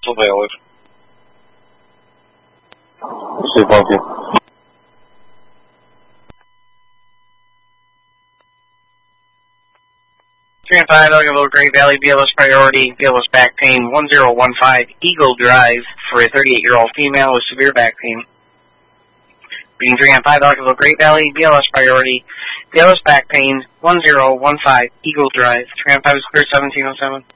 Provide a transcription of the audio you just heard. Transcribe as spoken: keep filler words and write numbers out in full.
still valid. Okay, thank you. three and five, Elgin Great Valley, B L S priority, B L S back pain, one zero one five, Eagle Drive for a thirty-eight-year-old female with severe back pain. Being three and five, Elgin Great Valley, B L S priority, B L S back pain, one zero one five, Eagle Drive, three and five is clear, seventeen oh seven.